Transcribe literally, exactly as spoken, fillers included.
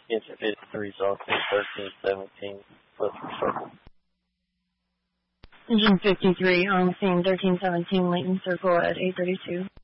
Engine fifty-three, Austin thirteen seventeen, Fletcher Circle. Engine fifty-three, on scene thirteen seventeen, Layton Circle at eight thirty-two.